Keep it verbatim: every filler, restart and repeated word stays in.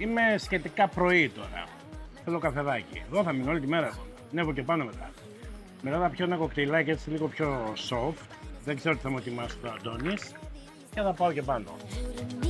Είμαι σχετικά πρωί τώρα. Θέλω καφεδάκι. Εδώ θα μείνω όλη τη μέρα. Ανέβω και πάνω μετά. Μετά θα πιω ένα κοκτέιλάκι έτσι λίγο πιο soft. Δεν ξέρω τι θα μου ετοιμάσει ο Αντώνης. Και θα πάω και πάνω.